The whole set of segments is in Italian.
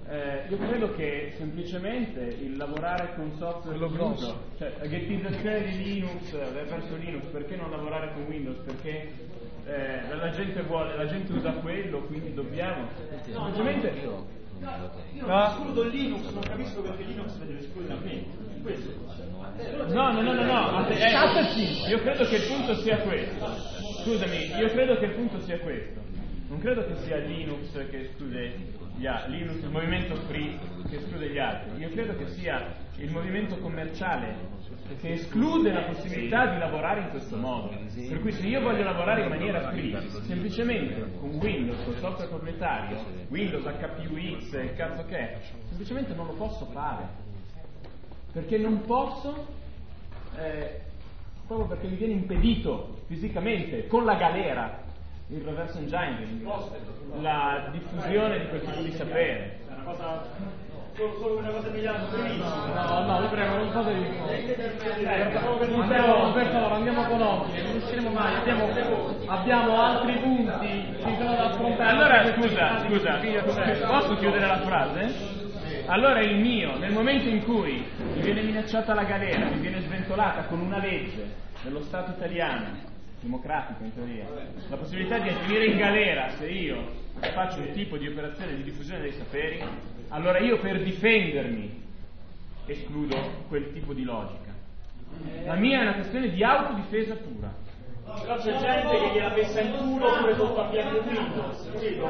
Io credo che semplicemente il lavorare con software chiuso, cioè la ghettizzazione di Linux, verso Linux, perché non lavorare con Windows? Perché la gente usa quello, quindi dobbiamo semplicemente. Io escludo Linux, non capisco perché Linux deve escludere me. No. Io credo che il punto sia questo. Scusami, io credo che il punto sia questo. Non credo che sia Linux che esclude Linux, il movimento free che esclude gli altri. Io credo che sia il movimento commerciale che esclude la possibilità di lavorare in questo modo. Per cui se io voglio lavorare in maniera free, semplicemente con Windows, con software proprietario, Windows, HPUX, il cazzo che è, semplicemente non lo posso fare. Perché non posso, proprio perché mi viene impedito fisicamente, con la galera, il reverse engineering, la diffusione di quel tipo di sapere. È una cosa, solo una cosa migliore. No, vi prego, non fate di per favore, andiamo con ordine, non riusciremo mai, abbiamo altri punti che sono da affrontare. Allora scusa, posso chiudere la frase? Allora il mio, nel momento in cui mi viene minacciata la galera, mi viene sventolata con una legge dello Stato italiano, democratico in teoria, la possibilità di finire in galera se io faccio un tipo di operazione di diffusione dei saperi, allora io per difendermi escludo quel tipo di logica. La mia è una questione di autodifesa pura. Però c'è gente che gliela messa in culo oppure sotto a piano Windows,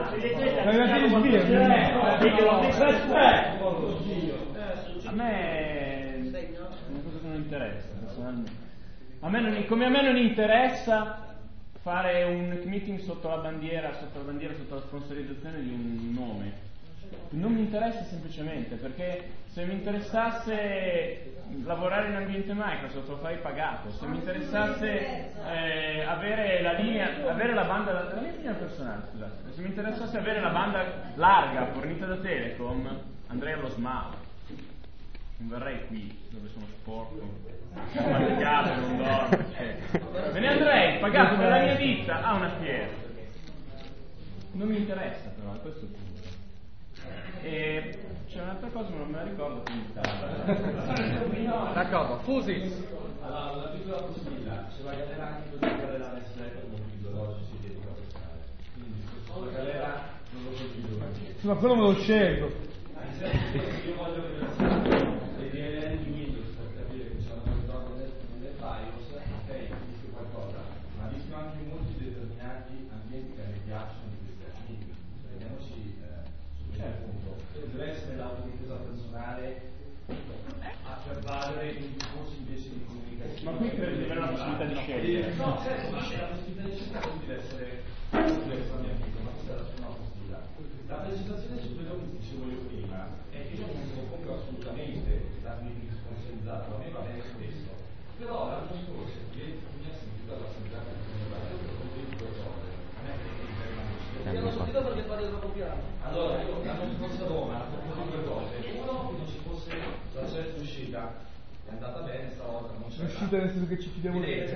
A me è una cosa che non interessa personalmente. Come a me non interessa fare un meeting sotto la bandiera, sotto la sponsorizzazione di un nome. Non mi interessa semplicemente perché se mi interessasse lavorare in ambiente Microsoft lo farei pagato. Se mi interessasse avere la banda, la mia opinione personale, scusate, se mi interessasse avere la banda larga fornita da Telecom, andrei allo SMAO. Non verrei qui dove sono sporco, faticato, non dormo, me ne andrei pagato per la mia vita a una fiera. Non mi interessa però, questo è il punto. E c'è un'altra cosa ma non me la ricordo, quindi d'accordo, Fusis. Allora, la piccola possibilità, se la galera anche così la galera SNET non figlio si dedica a pescare. Quindi se la galera non lo considero. Sì, ma quello me lo scelgo. Io voglio vedere le DLL di Windows per capire che c'è una novità nelle BIOS, ok, esiste qualcosa, ma esistono anche molti determinati ambienti che mi piacciono di questi archivi. Vediamoci su questo punto. Deve essere l'autodifesa personale a per valere in discorsi invece di comunicazione. Ma qui credo di avere la possibilità di scegliere. No, certo, ma c'è la possibilità di scegliere, quindi deve essere complessa, mia amico, ma questa è la sua possibilità. La presentazione su quello che dicevo io prima è che io non mi propongo assolutamente la politica sponsorizzato, a me va bene spesso, però l'anno scorso che mi ha sentito abbastanza l'ho sentito perché parli troppo piano. allora io l'anno scorso a Roma ho fatto due cose, uno che non ci fosse la certa uscita, è andata bene stavolta, non c'è L'uscita nel senso che ci chiudiamo dentro.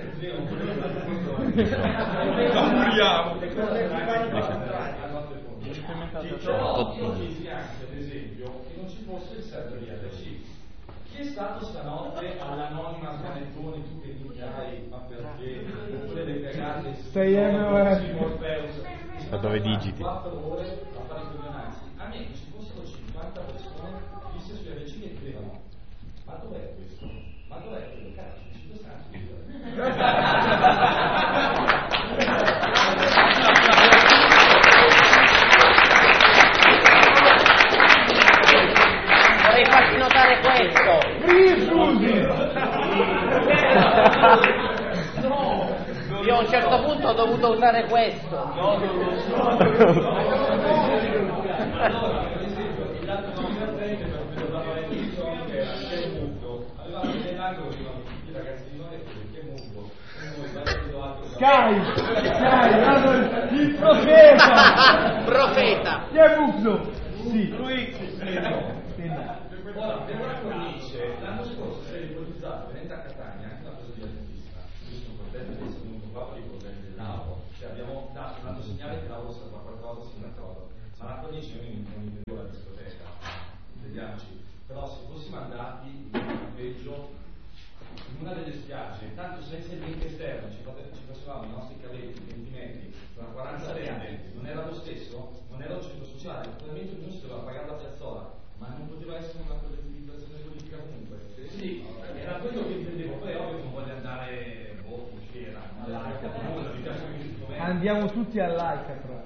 Però chiesi anche ad esempio che non ci fosse il server IRC. Chi è stato stanotte all'anonima Smanettone, tu che dichiari ma perché oppure le cagate da dove digiti 4 ore a fare coordinanze, a me che ci fossero 50 persone fisse sui RC che credevano ma dov'è questo? Ma dov'è quello? Cazzo, ci sono Vorrei farti notare questo. Io a un certo punto ho dovuto usare questo. allora, per esempio, il lato non divertente per cui doveva fare l'edizione che era che è muto. Avevamo nell'angolo di tutti i ragazzi di noi che è muto. Sky, il profeta. Chi è Mugno? Sì. Ora, per la cornice, l'anno scorso si è ipotizzato, venendo a Catania, anche una cosa divertentissima. Io sono contento di essere venuto qua per i problemi del lavoro. Cioè abbiamo dato segnale che il lavoro serve a qualcosa, sì, d'accordo. Ma la cornice io non intendevo la discoteca. naturalmente ognuno si doveva pagare la piazzola, ma non poteva essere una collettivizzazione politica comunque. Sì, era quello che intendevo, poi ovvio non voglio andare in fiera, andiamo tutti all'Alcatraz.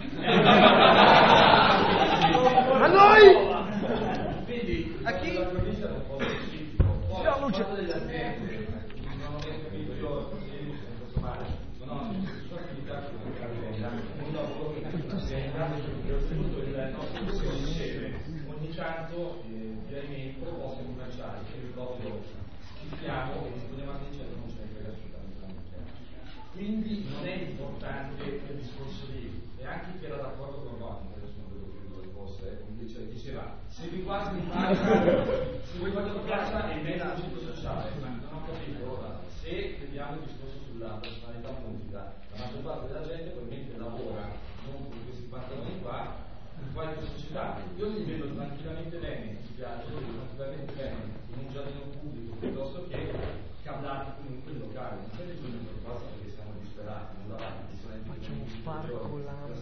Ma noi? Quindi, a chi? La provincia è un po' specifico. Poi, la luce. delle aziende, non ho mai capito io, non ho nessuna attività come un'azienda, un lavoro che un'azienda, tutto il nostro si riceve. Ogni tanto via email proposte commerciali che proprio citiamo e disponiamo anche dicendo non ce ne frega assolutamente. Quindi non è importante quel discorso lì, e anche chi era d'accordo con noi, adesso non vedo più dove fosse, diceva se vi guardi in faccia, se vi guardi in faccia è il mezzo psicosociale, ma non ho capito ora, se vediamo il discorso sulla personalità multipla, la maggior parte della gente probabilmente lavora non con questi pantaloni qua, in qualche società. Io li vedo tranquillamente bene, mi spiace, li vedo tranquillamente bene in un giardino pubblico piuttosto che cablati comunque in locale. Non c'è bisogno di preoccuparsi perché siamo disperati, non davanti, facciamo un parco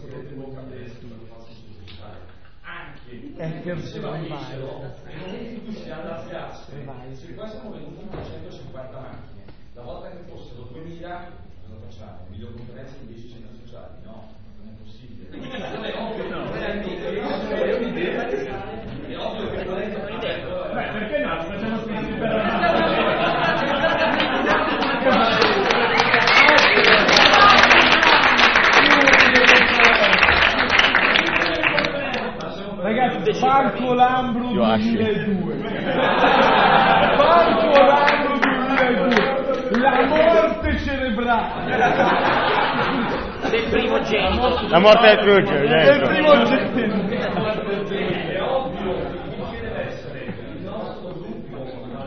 anche diceva Michelo, nel momento in cui si allargasse, se qua siamo venuti con 150 macchine, la volta che fossero 2000, cosa facciamo? Videoconferenze in 10 centri sociali? No, non è possibile. Non è ovvio che volendo perché no? Facciamo spazio per Ragazzi, Parco Lambro 2002. Parco Lambro 2002. La morte cerebrale. Del primogenito. La morte del primogenito. Del primogenito. È ovvio che deve essere il nostro gruppo,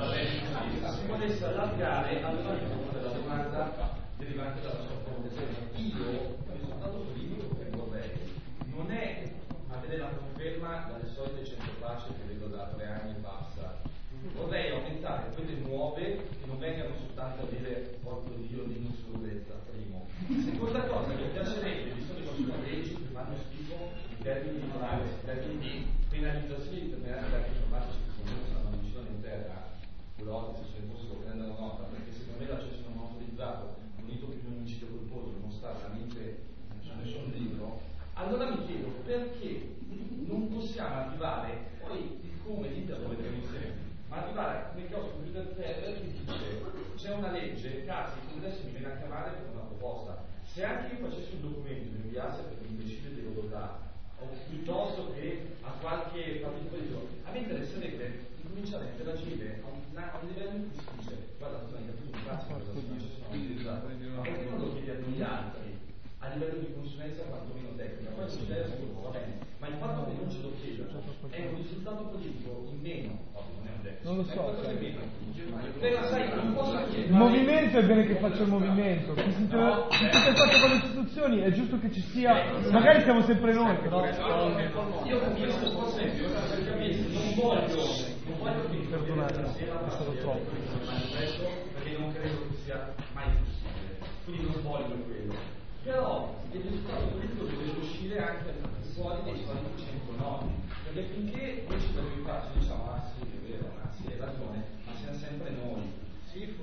si potesse allargare al lavoro della domanda derivante dalla sua formazione. Io, il risultato politico che vorrei non è avere la conferma dalle solite 100 facce che vedo da 3 anni e passa. Vorrei aumentare quelle nuove che non vengano soltanto a dire porco Dio di insolvenza, primo. Seconda cosa, mi piacerebbe, visto che ci sono leggi che fanno schifo in termini di privacy, in termini di penalizzazioni per i dati informatici che sono una missione intera, curati se ce ne fossero prendere nota, perché secondo me l'accesso non autorizzato, unito più di un omicidio colposo, non sta veramente nessun libro. Allora mi chiedo perché non possiamo arrivare, poi il come dite lo vedremo insieme, ma arrivare come che ho sul Computer Club che dice c'è una legge, cazzi, adesso mi viene a chiamare per una proposta. Se anche io facessi un documento e lo inviasse per l'imbecille di Rodotà, o piuttosto che a qualche partito politico, a me interesserebbe cominciare a interagire a un livello in cui si dice guarda, tu non hai capito un cazzo cosa si dice, sono utilizzato, ma perché non lo chiedi a noi altri? A livello di consulenza quantomeno tecnica, poi succede va bene, ma il fatto che non ce lo chiedano è un risultato politico in meno, non è un detto, non lo so, è meno. Però sai, non posso chiedere. Il movimento è bene che faccia il movimento, se si interfaccia con le istituzioni è giusto che ci sia, magari siamo sempre noi, però. Io capisco un po' sempre, per capire, non voglio che perdonate, è stato troppo. Perché non credo che sia mai possibile, quindi non voglio quello. Però il risultato politico deve uscire anche fuori dai soliti centronodi, perché finché noi ci dobbiamo fare, diciamo, ah sì, è vero, ah sì, hai ragione, ma siamo sempre noi. Sì,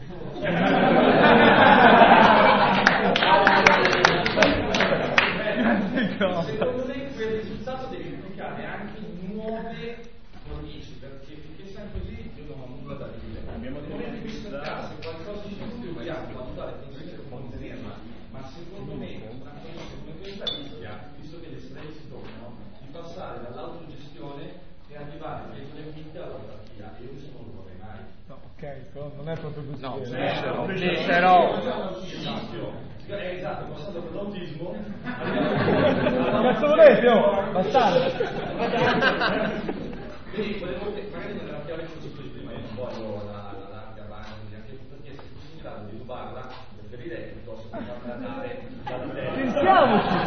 secondo me quel risultato deve implicare anche nuove cornici, perché finché siamo così io non ho nulla da dire. Abbiamo se qualcosa ci dobbiamo valutare attenzione per contenerla. Ma secondo me una cosa come questa rischia, visto che le strade si toccano, di passare dall'autogestione e arrivare direttamente all'autarchia, e io questo non lo vorrei mai. No, ok, però non è proprio così. No, esatto, passando per l'autismo. Cazzo volete, oh? Bastardo. Quindi volevo magari non era chiaro così prima, io non voglio la larga banda, neanche perché se fossi in grado di rubarla, preferirei piuttosto che farla andare dalla terra. Pensiamoci!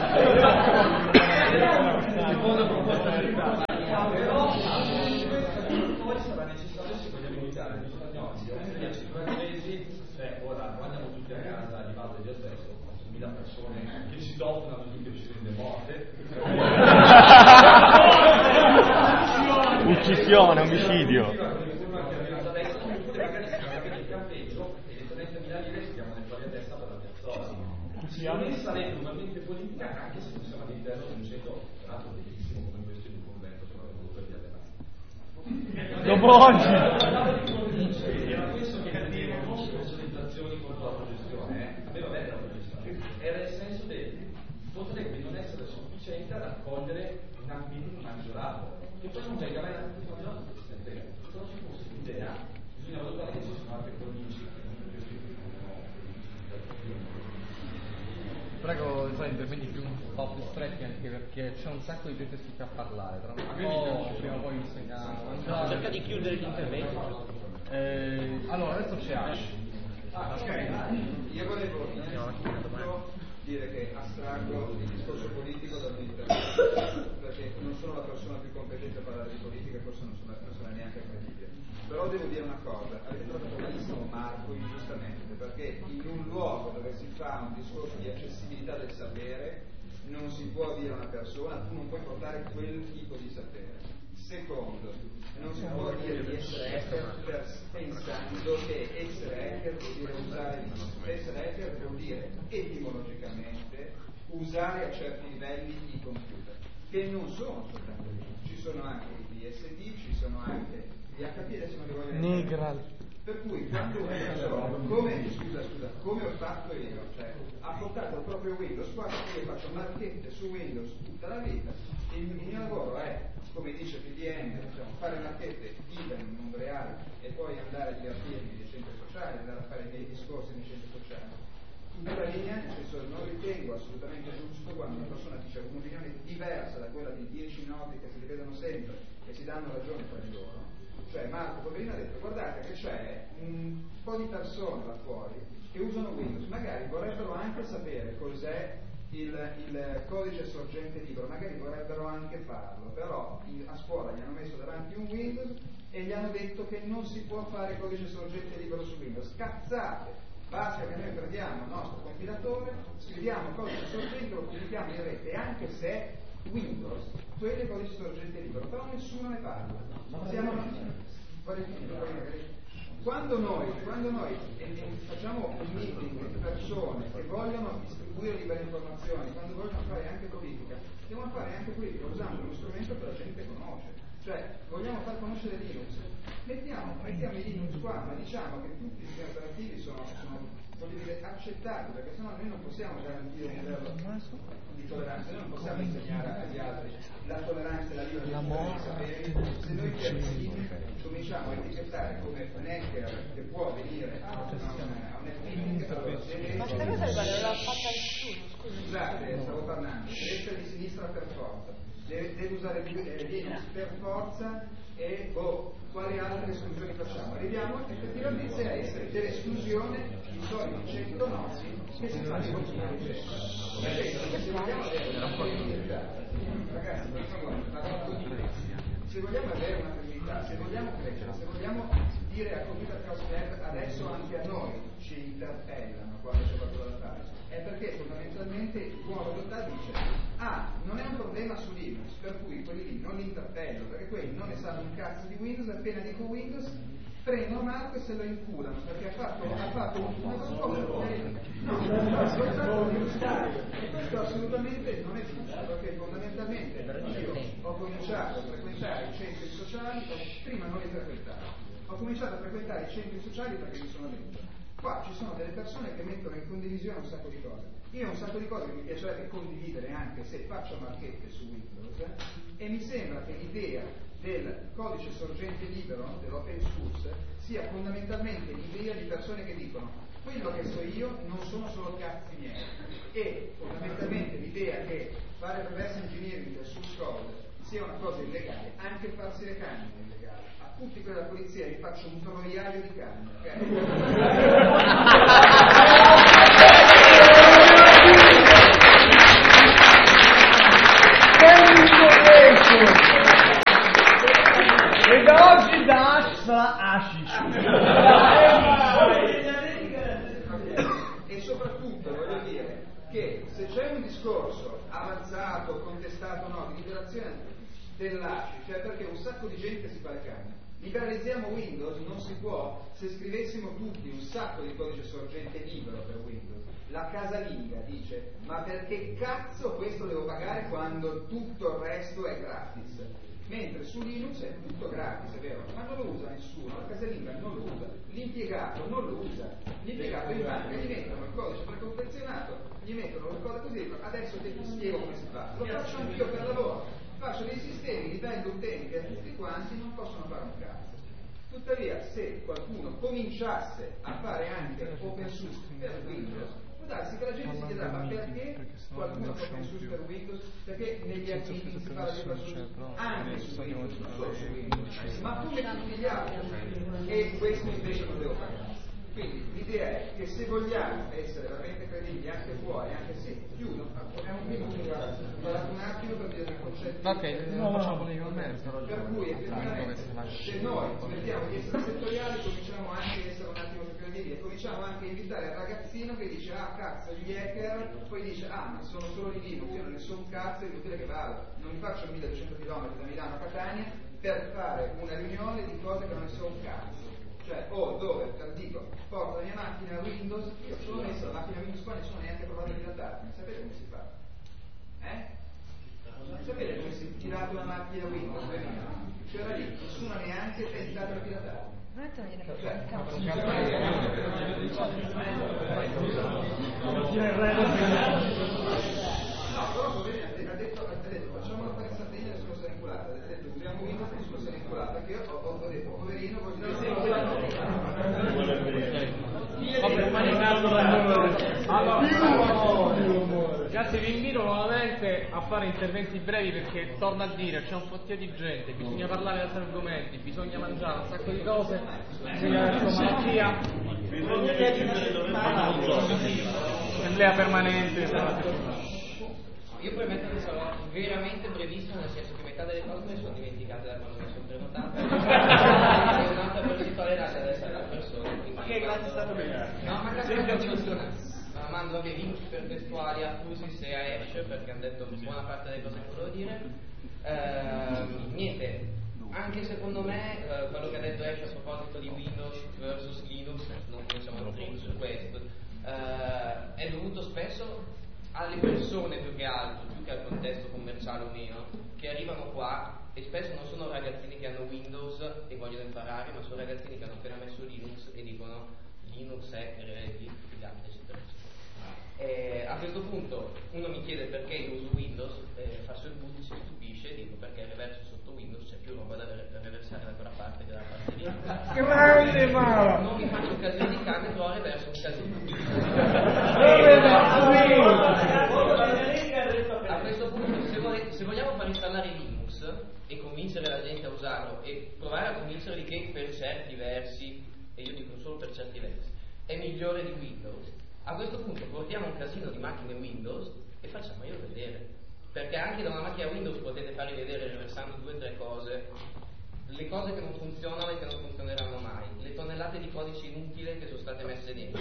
Seconda proposta di verità. Però poi sarà necessario se vogliamo evitare gli spagnoli di 10 mesi, ora quando andiamo tutti a casa di base di adesso, 1000 persone che si dotano di tutte le morte. Sedizione, omicidio. Non sarei totalmente politica anche se fosse una all'interno di un centro peraltro bellissimo come questo di un convento che non è voluto via dopo oggi era questo che cadevo, non sponsorizzazioni con l'autogestione, a me va bene l'autogestione, era il senso del potrebbe non essere sufficiente ad accogliere un ambiente maggiorato, che poi non venga mai tutto maggiorato per sempre, se non ci fosse l'idea, bisogna valutare che ci sono altre province che non Prego di fare interventi un po' più stretti anche perché c'è un sacco di gente iscritta a parlare, tra un po' prima o poi bisogna mangiare. Cerca di chiudere gli interventi. Allora adesso c'è Ash. Io volevo innanzitutto dire che astraggo il discorso politico dall'intervento perché non sono la persona più competente a parlare di politica, forse non sono neanche credibile. Però devo dire una cosa, avete trattato benissimo Marco ingiustamente, perché in un luogo dove si fa un discorso di accessibilità del sapere non si può dire a una persona tu non puoi portare quel tipo di sapere. Secondo, non si può dire di essere hacker pensando che essere hacker vuol dire usare Linux. Essere hacker vuol dire etimologicamente usare a certi livelli i computer, che non sono soltanto Linux, ci sono anche i BSD, ci sono anche gli HP, adesso non li voglio Negral. Per cui quando una persona, come ho fatto io, cioè ha portato il proprio Windows, guarda che io faccio marchette su Windows tutta la vita, il mio lavoro è, come dice PDM, diciamo, fare marchette idem in mondo reale e poi andare a divertirmi nei centri sociali, andare a fare i miei discorsi nei centri sociali. Tutta la linea, nel senso, non ritengo assolutamente giusto quando una persona dice un'opinione diversa da quella di 10 noti che si rivedono sempre e si danno ragione tra di loro. Cioè Marco poverino ha detto guardate che c'è un po' di persone là fuori che usano Windows, magari vorrebbero anche sapere cos'è il codice sorgente libero, magari vorrebbero anche farlo, però a scuola gli hanno messo davanti un Windows e gli hanno detto che non si può fare codice sorgente libero su Windows. Cazzate! Basta che noi prendiamo il nostro compilatore, scriviamo codice sorgente, lo pubblichiamo in rete, anche se è Windows, quello è codice sorgente libero, però nessuno ne parla. Quando noi facciamo un meeting di persone che vogliono distribuire libere informazioni, quando vogliono fare anche politica, devono fare anche politica usando uno strumento che la gente conosce. Cioè, vogliamo far conoscere Linux, mettiamo i Linux qua, ma diciamo che tutti i sistemi operativi sono accettati, perché sennò noi non possiamo garantire un livello di tolleranza, noi non possiamo insegnare agli altri la tolleranza e la libertà di sapere se noi per primi cominciamo a etichettare come un hacker che può venire a un meeting. Ma questa cosa non l'ha fatta nessuno, scusate, stavo parlando, deve essere di sinistra per forza, deve usare Linux per forza e quali altre esclusioni facciamo? Arriviamo effettivamente a essere dell'esclusione di soliti 100 noti che si fanno votare. Se vogliamo avere una credibilità, ragazzi, per favore, se vogliamo avere una credibilità, se vogliamo crescere, se vogliamo dire a Computer Chaos Club adesso anche a noi ci interpellano quando c'è qualcosa da fare, è perché fondamentalmente il buon Rodotà dice non è un problema su Linux, per cui quelli lì non li interpello, perché quelli non ne sanno un cazzo di Windows, appena dico Windows prendono Marco e se lo inculano, perché ha fatto una cosa e questo assolutamente non è giusto, perché fondamentalmente io ho cominciato a frequentare i centri sociali, prima non li frequentavo, ho cominciato a frequentare i centri sociali perché mi sono detto qua ci sono delle persone che mettono in condivisione un sacco di cose. Io ho un sacco di cose che mi piacerebbe condividere anche se faccio marchette su Windows e mi sembra che l'idea del codice sorgente libero, dell'open source, sia fondamentalmente l'idea di persone che dicono quello che so io non sono solo cazzi miei, e fondamentalmente l'idea che fare reverse engineering del source code sia una cosa illegale, anche farsi le canne è illegale. A tutti quelli della polizia vi faccio un troiaio di canne, e da oggi da Ash sarà Ashish. E soprattutto voglio dire che se c'è un discorso avanzato, contestato o no, di liberazione, dell'ASCII, cioè perché un sacco di gente si fa le canne. Liberalizziamo Windows, non si può. Se scrivessimo tutti un sacco di codice sorgente libero per Windows, la casalinga dice: ma perché cazzo questo devo pagare quando tutto il resto è gratis? Mentre su Linux è tutto gratis, è vero, ma non lo usa nessuno, la casalinga non lo usa, l'impiegato non lo usa, l'impiegato in banca gli mettono il codice preconfezionato, gli mettono le cose così, adesso ti spiego come si fa. Lo faccio anch'io per lavoro, faccio dei sistemi, li vendo utenti a tutti quanti, non possono fare un cazzo. Tuttavia, se qualcuno cominciasse a fare anche open source per Windows, può darsi che la gente si chiederà: ma perché qualcuno fa open source per Windows? Perché negli articoli si parla di open source anche su Windows, non solo su Windows, ma come tutti gli altri, e questo invece non devo pagare. Quindi l'idea è che se vogliamo essere veramente credibili anche fuori, anche se chiudo, è un minuto, guardate un attimo per dire il concetto. Ok, non facciamo politicamente. Per cui effettivamente se noi smettiamo di essere settoriali, cominciamo anche ad essere un attimo più credibili e cominciamo anche a invitare il ragazzino che dice: ah cazzo, gli hacker, poi dice: ah ma sono solo di Linux, io non ne so un cazzo, è inutile che vado, non mi faccio 1200 km da Milano a Catania per fare una riunione di cose che non ne so un cazzo. Cioè, dove dico, porto la mia macchina Windows, io sono messo la macchina Windows qua, nessuno neanche provato a piratarmi, sapete come si fa? Sapete come si è tirata una macchina Windows? C'era lì, nessuno ha neanche tentato di piratarmi. No, però ha detto facciamo una pensatella e scorsa vincolata, ha detto usiamo Windows e scorsa vincolata, che io ho detto poverino, voi Ragazzi, vi invito nuovamente a fare interventi brevi perché torno a dire, c'è un fottio di gente, bisogna parlare di altri argomenti, bisogna mangiare un sacco di cose, bisogna avere una malattia, assemblea permanente. Io premetto che sarò veramente brevissimo, nel senso che metà delle cose me le sono dimenticate da quando mi sono prenotato e un'altra percentuale lascia ad essere la persona. Ma che classe è stato bene? No, ma cazzo mando anche link per testuali a Fusis e a Ash perché hanno detto buona parte delle cose che volevo dire. Niente, anche secondo me quello che ha detto Ash a proposito di Windows versus Linux, non siamo entrati su questo, è dovuto spesso alle persone più che altro, più che al contesto commerciale o meno, che arrivano qua e spesso non sono ragazzini che hanno Windows e vogliono imparare, ma sono ragazzini che hanno appena messo Linux e dicono Linux è figata, eccetera, eccetera. A questo punto uno mi chiede perché io uso Windows, faccio il boot, si stupisce, dico perché il reverso sotto Windows c'è più roba da reversare da quella parte che dalla parte di Grande Mara! Non mi faccio un casino di canne, però reverso un casino. A questo punto, se vogliamo far installare Linux e convincere la gente a usarlo e provare a convincerli che per certi versi, e io dico solo per certi versi, è migliore di Windows, a questo punto portiamo un casino di macchine Windows e facciamoglielo vedere. Perché anche da una macchina Windows potete farli vedere reversando 2 o 3 cose, le cose che non funzionano e che non funzioneranno mai, le tonnellate di codice inutile che sono state messe dentro,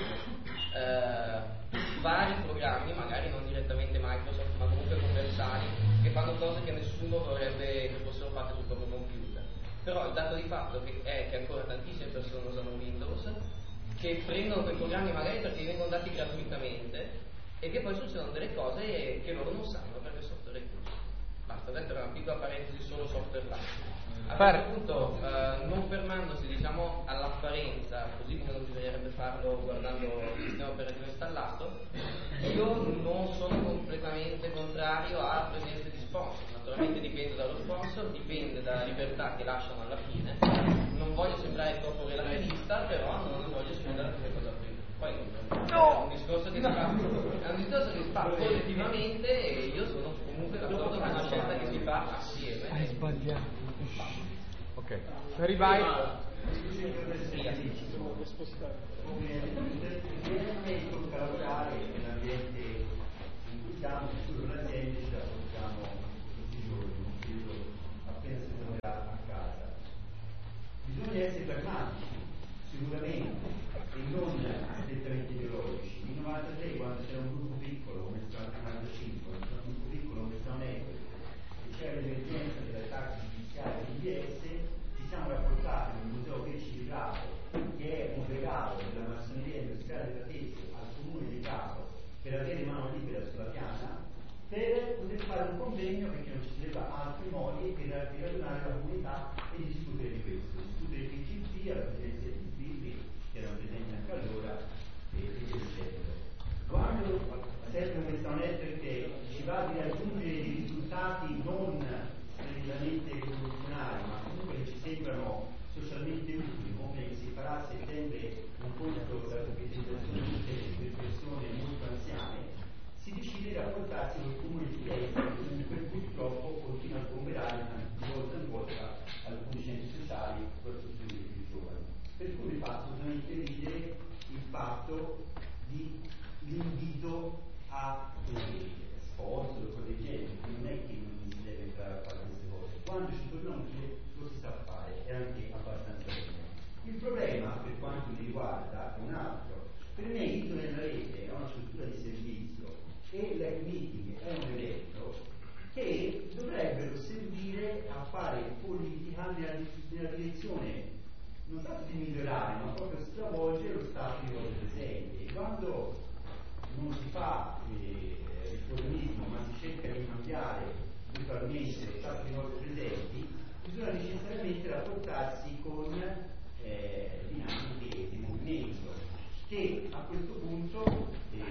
vari programmi, magari non direttamente Microsoft, ma comunque commerciali, che fanno cose che nessuno vorrebbe che fossero fatte sul proprio computer. Però il dato di fatto è che ancora tantissime persone usano Windows, che prendono quei programmi magari perché gli vengono dati gratuitamente e che poi succedono delle cose che loro non sanno perché il software è chiuso. Basta, questa era una piccola parentesi solo software live. A questo punto, non fermandosi diciamo all'apparenza, così come non bisognerebbe farlo guardando il sistema operativo installato, io non sono completamente contrario a presenze di sponsor. Naturalmente dipende dallo sponsor, dipende dalla libertà che lasciano alla fine. Non voglio sembrare troppo relativista, però non voglio escludere queste cose qui. Poi è un discorso che si fa collettivamente e io sono comunque d'accordo con una scelta che si fa assieme. Hai sbagliato. Ok, arrivai. Tocca lavorare nell'ambiente in cui siamo, sull'azienda ce la portiamo tutti i giorni, appena si tornerà a casa. Bisogna essere pragmatici, sicuramente, e non strettamente ideologici. Nel 93, quando c'era un gruppo piccolo, come sta nel 95, quando c'era un gruppo piccolo come sta Network, e c'era l'emergenza dell'attacco volontà e di discutere di questo, discutere di PCP, alla presidenza di Billy, che erano presenti anche allora, e via dicendo. Quando sempre questa onesta perché ci va di raggiungere dei risultati non precisamente rivoluzionari, ma comunque che ci sembrano socialmente utili, come si farà a settembre un corso da rappresentazione per persone molto anziane, si decide di rapportarsi con il comune di Firenze, che comunque purtroppo continua a sgomberare di volta in volta alcuni centri sociali, soprattutto quelli più giovani. Per cui mi fa assolutamente ridere il fatto di l'invito a sponsor o cose del genere, che non è che non si deve entrare a fare queste cose. Quando ci torna utile lo si sa fare, è anche abbastanza bene. Il problema, per quanto mi riguarda, è un altro. Per me Iso nella rete è una struttura di servizio e l'Hack Meeting è un evento che dovrebbero servire a fare politica nella direzione non tanto di migliorare, ma proprio stravolgere lo stato di cose presenti. Quando non si fa riformismo, ma si cerca di cambiare totalmente lo stato di cose presenti, bisogna necessariamente rapportarsi con dinamiche di movimento che a questo punto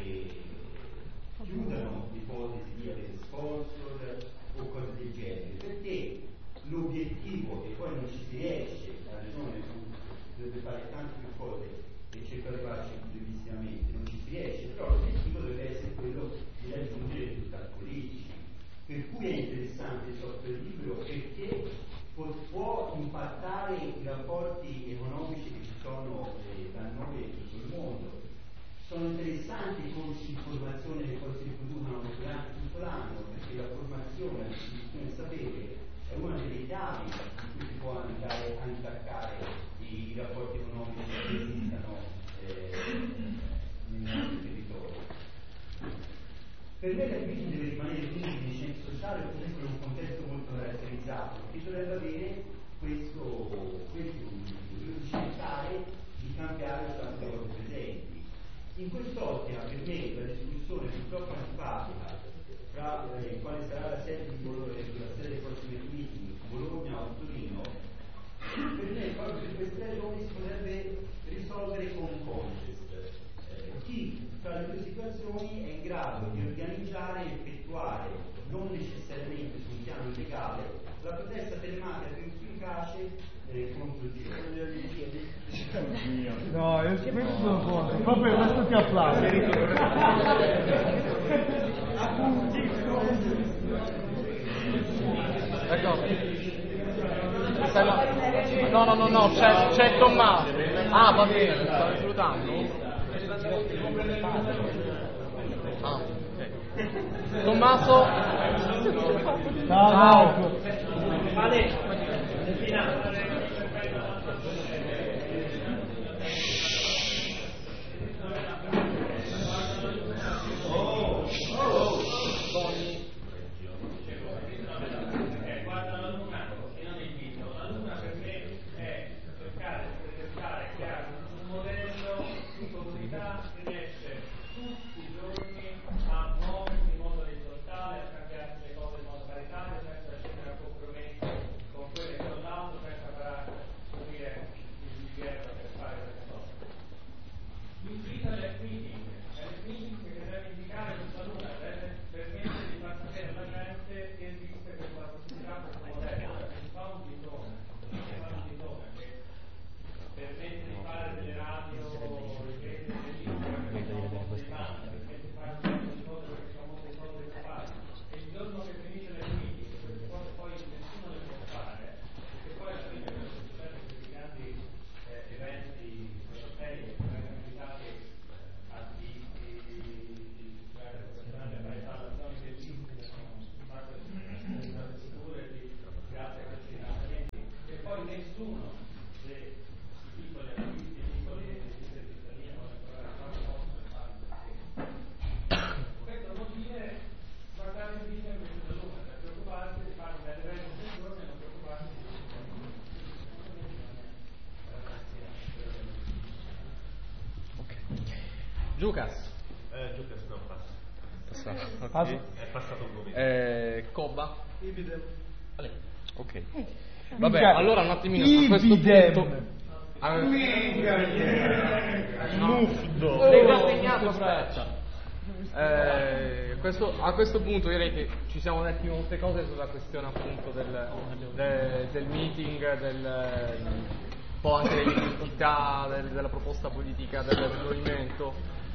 chiudano l'ipotesi di avere sponsor o cose del genere, perché l'obiettivo, e poi non ci si riesce, la regione dovrebbe fare tante più cose e cerca di farci brevissimamente, non ci si riesce, però l'obiettivo deve essere quello di raggiungere i risultati politici, per cui è interessante il software libero perché può impattare i rapporti economici che ci sono da noi e tutto il mondo. Sono interessanti i corsi di formazione che poi si producono durante tutto l'anno, perché la formazione, la distribuzione del sapere è una delle chiavi in cui si può andare a intaccare i rapporti economici che esistano nel nostro territorio. Per me la crisi deve rimanere quindi di scienza sociale o comunque in un contesto molto caratterizzato, che dovrebbe avere questo obiettivo, di cercare di cambiare lo stato delle cose presenti. In quest'ottica per me la discussione purtroppo antipatica fra quale sarà la sede di dei prossimi meeting, Bologna o Torino, per me proprio per queste ragioni si potrebbe risolvere con un contest. Chi tra le due situazioni è in grado di organizzare e effettuare, non necessariamente su un piano illegale, la protesta telematica più efficace contro Dio. No, io su questo sono contro, proprio questo ti applaudo. No, c'è Tommaso. Ah, va bene, sta reclutando. Ah, ok. Tommaso. Ciao. Guarda la Luna e non il video. La Luna per me è cercare di presentare chiaro un modello di comunità che riesce tutti i giorni a muoversi in modo orizzontale, a cambiarsi le cose in modo paritario, senza scendere a compromesso con quelle che ho dato, senza fare il divieto per fare queste cose. L'invito alle meeting che deve indicare questa Luna, deve permettere di far sapere alla gente che esiste questa possibilità, questo modello, che si fa un bitone che permette di fare delle radio, riprese delle lingue che sono molto rimanenti, permette di fare un sacco di cose perché sono molte cose da fare. E il giorno che finisce le meeting, queste cose poi nessuno le può fare, perché poi alla fine quello che succede è che questi grandi eventi europei che vengono invitati artisti, personaggi a fare installazioni bellissime, sono fatte sicure grazie a questi finanziamenti, e poi nessuno dei piccoli artisti, piccoli cittadini possono fare. Questo vuol dire guardare il video in questa Luna, per preoccuparsi di fare un bel evento del giorno e non preoccuparsi di Giucas. Giucas no, passa. Passato. È passato un momento. Cobba. Idem. Ok. Vabbè, allora un attimino su questo punto. Mufdo. Sei già segnato, aspetta. A questo punto direi che ci siamo detti molte cose sulla questione appunto del meeting, un po' anche dell'identità, della proposta politica del movimento.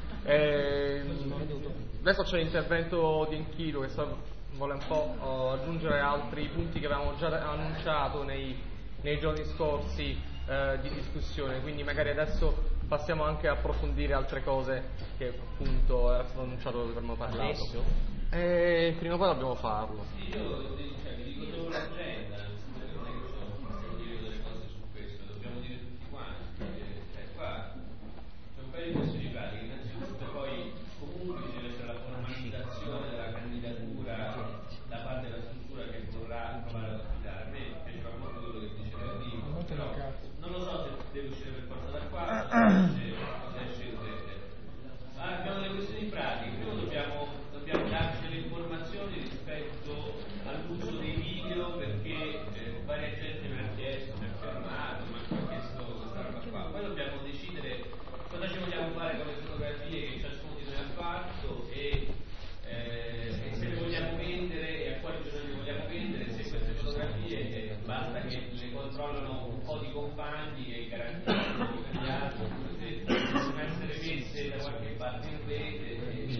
Adesso c'è l'intervento di Enchilo che vuole un po' aggiungere altri punti che avevamo già annunciato nei giorni scorsi di discussione, quindi magari adesso passiamo anche a approfondire altre cose che appunto era stato annunciato che avremmo parlato. Prima o poi dobbiamo farlo. Io vi dico solo l'agenda, non è che possiamo dire delle cose su questo, dobbiamo dire tutti quanti. Qua c'è un paio di questioni pratiche, innanzitutto poi comunque ci deve essere la formalizzazione della candidatura da parte della struttura che vorrà provare ad affidare. A me piaceva molto quello che diceva Enrico, però non lo so se deve uscire per forza da qua o se esce in rete. Ma abbiamo delle questioni pratiche. Prima dobbiamo darci delle informazioni rispetto all'uso dei video, perché varia gente mi ha chiesto, mi ha fermato, mi ha chiesto questa roba qua. Poi dobbiamo decidere cosa ci vogliamo fare con le fotografie che ciascuno di noi ha fatto e se le vogliamo vendere e a quali giorni le vogliamo vendere, se queste fotografie basta che le controllano un po' di compagni e garantiscono gli altri, se devono essere messe da qualche parte in rete,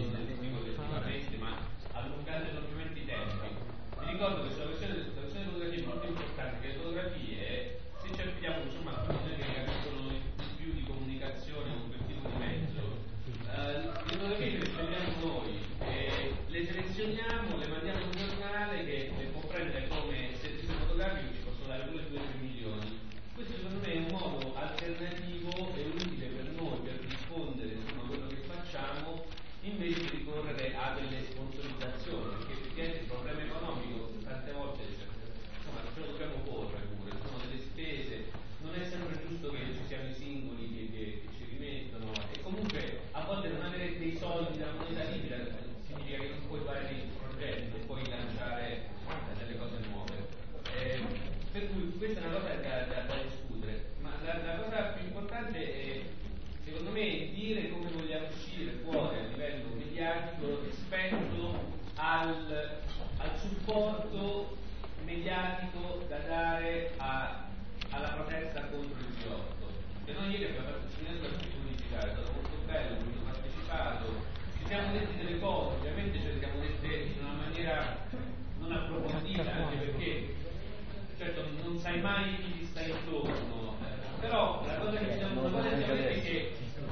ma allungando enormemente i tempi. Vi ricordo che sulla questione delle fotografie è molto importante che le fotografie, se ci affidiamo insomma a persone che capiscono di più di comunicazione con quel tipo di mezzo, le fotografie le scegliamo noi, le selezioniamo, le mandiamo a un giornale che le può prendere come servizio fotografico, ci possono dare pure 2-3 milioni. Questo secondo me è un modo alternativo e utile per noi per diffondere insomma quello che facciamo, invece di ricorrere a delle sponsorizzazioni, perché effettivamente il problema economico tante volte insomma ce lo dobbiamo porre pure, sono delle spese, non è sempre giusto che ci siano i singoli che ci rimettono, e comunque a volte non avere dei soldi da moneta libera significa che non puoi fare dei progetti, non puoi lanciare delle cose nuove. Per cui questa è una cosa da discutere, ma la cosa più importante è, secondo me, dire come vogliamo uscire fuori a livello mediatico rispetto al supporto mediatico da dare alla protesta contro il G8. E noi ieri abbiamo fatto il seminario sulla pubblicità, è stato molto bello, abbiamo partecipato, ci siamo detti delle cose, ovviamente ce le siamo dette in una maniera non approfondita, anche perché certo non sai mai chi ti sta intorno, però la cosa che ci siamo detti è che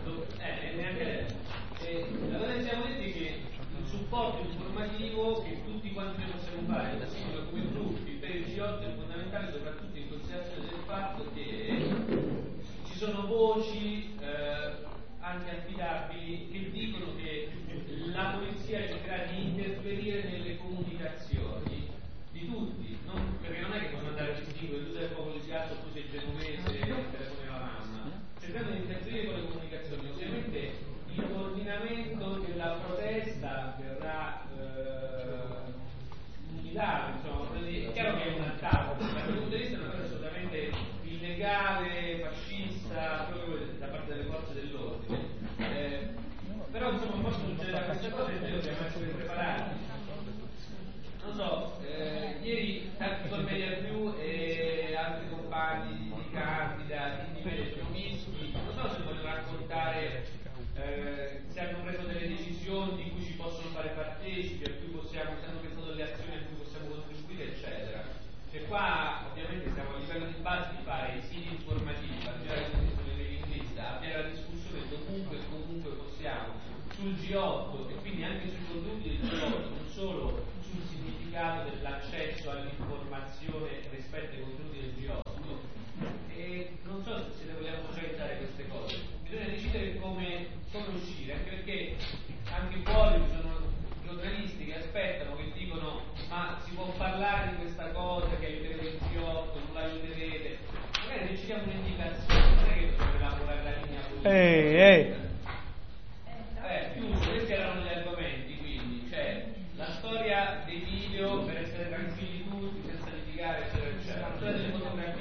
la cosa che siamo detti è che il supporto informativo che tutti quanti noi possiamo fare da singoli come gruppi per il G8 è fondamentale, soprattutto in considerazione del fatto che ci sono voci anche affidabili che dicono che la polizia cercherà di interferire nelle comunicazioni di tutti, perché non è che possiamo andare a distinguere tu sei il popolo di Piazza o tu sei genovese e telefoni alla mamma, cercando di interferire con le comunicazioni. Ovviamente il coordinamento della protesta verrà mutilato, insomma, è chiaro che è un attacco, dal mio punto di vista è una cosa assolutamente illegale, fascista, proprio da parte delle forze dell'ordine, però insomma posso succedere questa cosa e noi dobbiamo essere preparati. Non so, ieri tanti con Media Più e altri compagni di Candida, di Media Piumisti, non so se vogliono raccontare se hanno preso delle decisioni di cui ci possono fare partecipi, a cui possiamo, se hanno pensato delle azioni a cui possiamo contribuire, eccetera. E qua ovviamente siamo a livello di base di fare i siti informativi, avviare la discussione dell'inglista, avviare la discussione dovunque e comunque possiamo sul G8 e quindi anche sui contenuti del G8, non solo sul significato dell'accesso all'informazione rispetto ai contenuti del G8. E non so se le vogliamo socializzare queste cose, bisogna decidere come uscire, anche perché anche fuori ci sono giornalisti che aspettano, che dicono ma si può parlare di questa cosa che aiuterete il G8, non l'aiuterete, magari decidiamo un'indicazione, non è che dobbiamo elaborare la linea politica. Chiuso, questi erano gli argomenti, quindi, cioè la storia dei video per essere tranquilli tutti, senza litigare, eccetera, eccetera.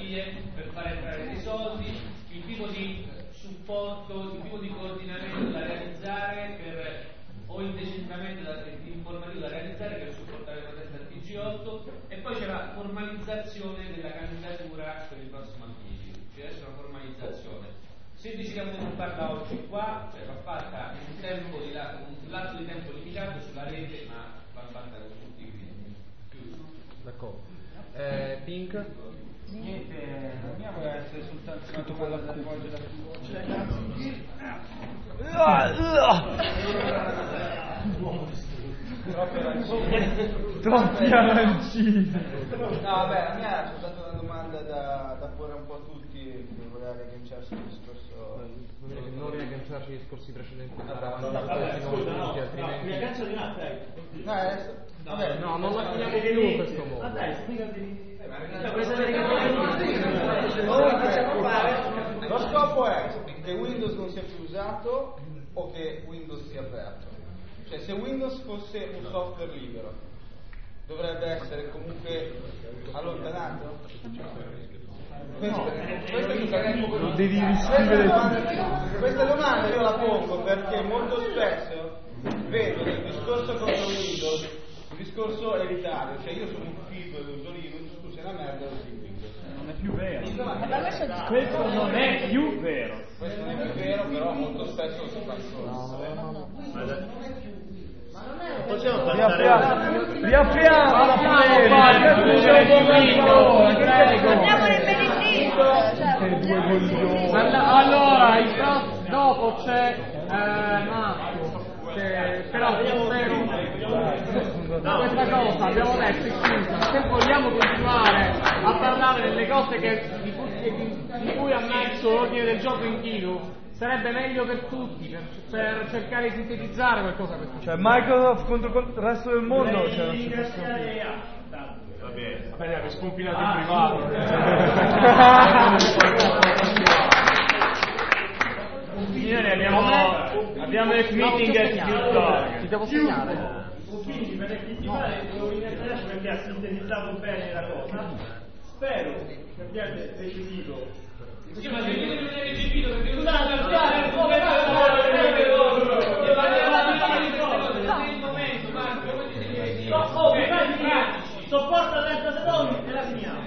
garanzie per fare entrare dei soldi, il tipo di supporto, il tipo di coordinamento da realizzare per, o il decentramento informativo da realizzare per supportare il protesto del TG8, e poi c'è la formalizzazione della candidatura per il prossimo appello. C'è adesso una formalizzazione. Se decidiamo di non farla oggi qua, cioè va fatta in un tempo di un lasso di tempo limitato sulla rete, ma va fatta con tutti i chiuso. D'accordo. Pink? Niente, la mia vuole essere soltanto scritto con l'appoggio da Troppi arancini. No, vabbè, la mia è soltanto una domanda da porre un po' a tutti, che voleva riagganciarsi al discorso. Non riagganciarci ai discorsi precedenti, andare avanti riaggancia di là, dai. No, adesso. Vabbè, no, non la finiamo più in questo modo. Dai, spiegati. Lo scopo è che Windows non sia più usato o che Windows sia aperto. Cioè, se Windows fosse un software libero, dovrebbe essere comunque allontanato? Lo devi riscrivere Questa domanda io la pongo perché molto spesso vedo nel discorso contro Windows un discorso elitario, cioè io sono un figo e uso Linux, tu sei una merda e usi Windows. Non è più vero. Questo non è più vero. Questo non è più vero, però molto spesso lo si fa riapriamo la allora dopo c'è Marco che però questa cosa abbiamo detto è chiusa. Se vogliamo continuare a parlare delle cose di cui ha messo l'ordine del giorno in chilo, sarebbe meglio per tutti, per cercare di sintetizzare qualcosa per tutti. Cioè Microsoft contro il resto del mondo, cioè non si può Va bene, avete scompilato in privato. Signori, abbiamo il meeting a TikTok. Ti devo segnare. Quindi per effettivare devo ringraziarci perché ha sintetizzato bene la cosa. Spero che abbiate recepito. Sì, ma se io non è recepito perché non sopporta 30 secondi e la finiamo.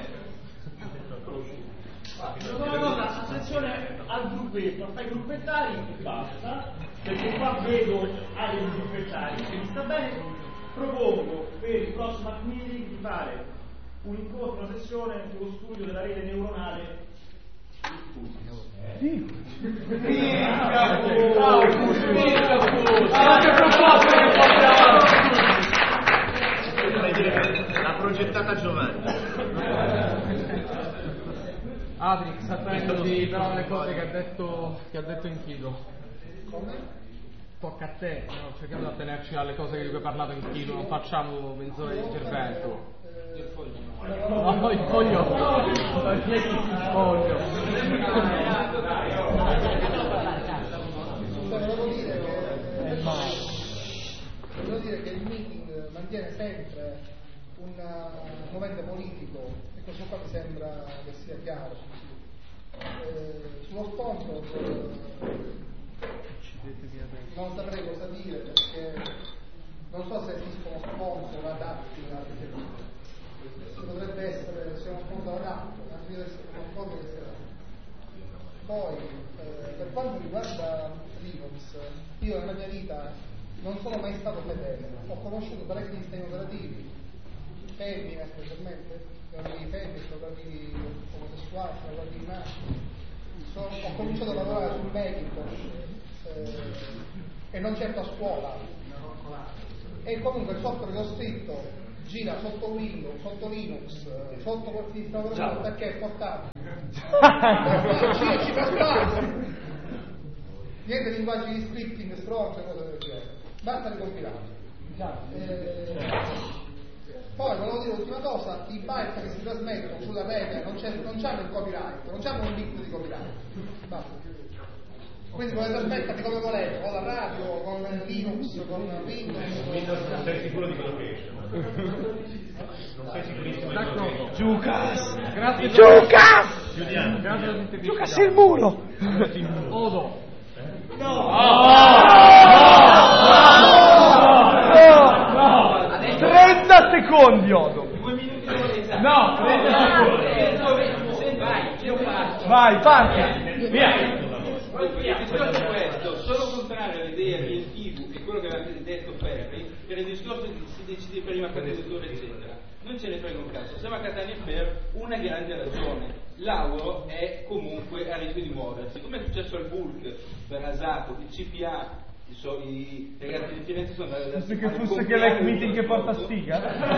Una cosa, attenzione al gruppetto, fai gruppettari e basta, perché qua vedo aree di gruppettari, se mi sta bene propongo per il prossimo meeting di fare un incontro, una sessione sullo studio della rete neuronale. L'ha progettata Giovanni. Adrix, attenditi però le cose che ha detto in chilo. Come? Tocca a te, no? Cerchiamo di attenerci alle cose di cui hai parlato in chilo, non facciamo mezz'ora di intervento. No, il foglio. Volevo dire che il meeting mantiene sempre un momento politico e questo qua mi sembra che sia chiaro. Sullo sponsor non saprei cosa dire perché non so se esistono sponsor adatti dovrebbe essere se uno sponsor adatto, anche deve essere uno sponsor che sia adatto. Poi per quanto riguarda Linux, io nella mia vita non sono mai stato fedele, ho conosciuto parecchi sistemi operativi, femmine specialmente, femmine, operativi omosessuali, operativi maschi. Ho cominciato a lavorare sul Macintosh e non certo a scuola. E comunque il software che ho scritto gira sotto Windows, sotto Linux, sotto qualsiasi sistema operativo perché è portabile. Ci basta. Niente linguaggi di scripting, strong e cose del genere. Basta ricompilare. Poi volevo dire l'ultima cosa, i byte che si trasmettono sulla rete non c'hanno il copyright, non c'hanno un bit di copyright. Basta. Quindi potete trasmetterli come volete, con la radio, con Linux, con Windows. Windows non sei sicuro di quello che esce. Non sei sicurissimo di quello che esce. Giucas! Grazie. Giucas! Giocassi il muro! Odo. No! 30 secondi, Odo! 2 minuti di No, 30 secondi. Vai, parti. Via. Il discorso è questo, sono contrario all'idea di Elfigu e quello che aveva detto Ferri, per il discorso di si decide prima candidatura eccetera. Non ce ne frega un cazzo, siamo a Catania per una grande ragione. Lauro è comunque a rischio di muoversi, come è successo al Bulk, per Asato, il CPA, i ragazzi di Firenze sono andati Penso che fosse che l'hack meeting che porta sfiga?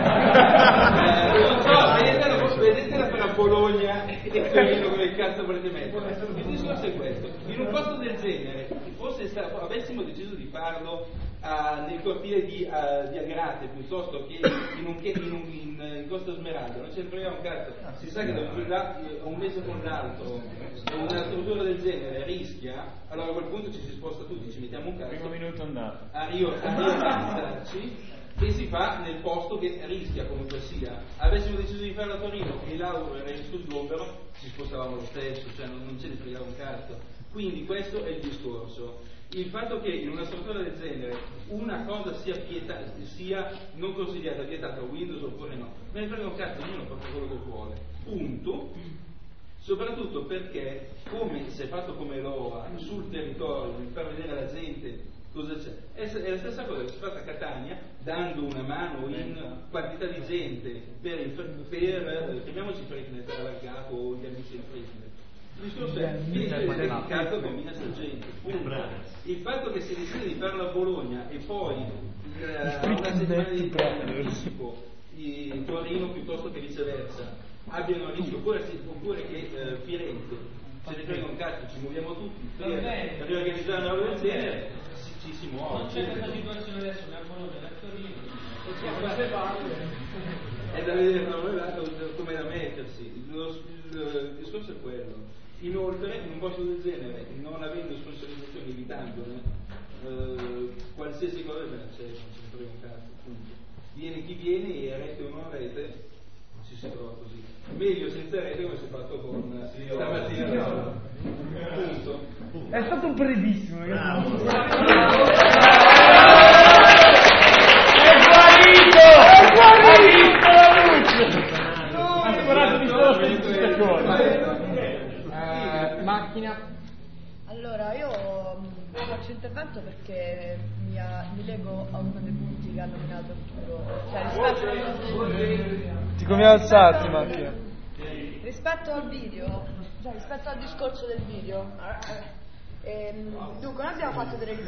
Non so, vedetela per la Bologna e Torino come cazzo volete mettere. Il discorso è questo, in un posto del genere, avessimo deciso di farlo nel cortile di Agrate piuttosto che in Costa Smeralda, non ce ne frega un cazzo, si sa che da un mese con l'altro una struttura del genere rischia, allora a quel punto ci si sposta tutti, ci mettiamo un cazzo, Primo minuto andato. a organizzarci e si fa nel posto che rischia comunque sia. Avessimo deciso di farlo a Torino e Lauro era in su sgombero, ci spostavamo lo stesso, cioè non ce ne fregava un cazzo. Quindi questo è il discorso. Il fatto che in una struttura del genere una cosa sia non consigliata, vietata a Windows oppure no, me ne frega un cazzo, ognuno fa quello che vuole, punto. Soprattutto perché, come se è fatto come l'OA sul territorio, per far vedere alla gente cosa c'è, è la stessa cosa che si fa a Catania, dando una mano in quantità di gente per chiamiamoci Fresnet, per allargato o gli amici del Fresnet. Il discorso è che cazzo combina sta gente, punto. Il fatto che si decide di farlo a Bologna e poi una settimana di anticipo di Torino piuttosto che viceversa abbiano rischio oppure che Firenze se ne frega un cazzo, ci muoviamo tutti per riorganizzare una roba del genere, ci si muove. Non c'è questa situazione adesso né a Bologna né a Torino, è da vedere come da mettersi. Il discorso è quello. Inoltre in un posto del genere, non avendo sponsorizzazioni, evitandone qualsiasi cosa non ce ne frega un cazzo, appunto. Viene chi viene e rete o non rete ci si trova così. Meglio senza rete come si è fatto con stamattina. Punto. È stato brevissimo, ragazzi. È guarito la luce. Ha sparato di solo 16 secondi. Macchina. Allora, io faccio intervento perché mi lego a uno dei punti che ha nominato Arturo. Cioè, Ti conviene alzarti, macchina. Rispetto al video, cioè rispetto al discorso del video, dunque noi abbiamo fatto delle